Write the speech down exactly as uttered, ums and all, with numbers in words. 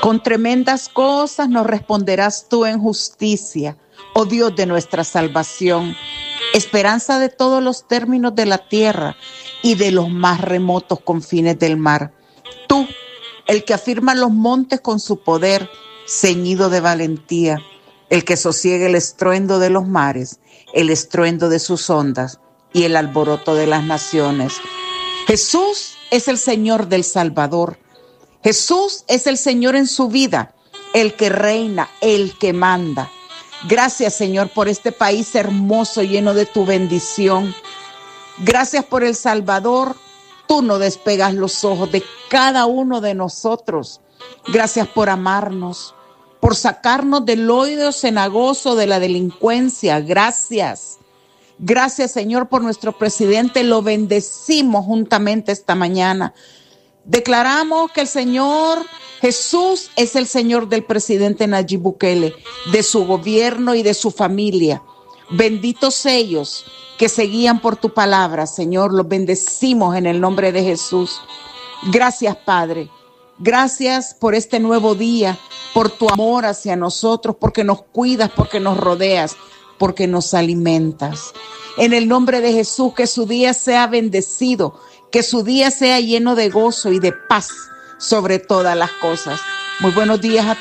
Con tremendas cosas nos responderás tú en justicia, oh Dios de nuestra salvación, esperanza de todos los términos de la tierra y de los más remotos confines del mar. Tú, el que afirma los montes con su poder, ceñido de valentía, el que sosiega el estruendo de los mares, el estruendo de sus ondas y el alboroto de las naciones. Jesús es el Señor del Salvador. Jesús es el Señor en su vida, el que reina, el que manda. Gracias, Señor, por este país hermoso, lleno de tu bendición. Gracias por El Salvador. Tú no despegas los ojos de cada uno de nosotros. Gracias por amarnos, por sacarnos del oído cenagoso de la delincuencia. Gracias. Gracias, Señor, por nuestro presidente. Lo bendecimos juntamente esta mañana. Declaramos que el Señor Jesús es el Señor del presidente Nayib Bukele, de su gobierno y de su familia. Benditos ellos que se guían por tu palabra, Señor. Los bendecimos en el nombre de Jesús. Gracias, Padre. Gracias por este nuevo día, por tu amor hacia nosotros, porque nos cuidas, porque nos rodeas, porque nos alimentas. En el nombre de Jesús, que su día sea bendecido, que su día sea lleno de gozo y de paz sobre todas las cosas. Muy buenos días a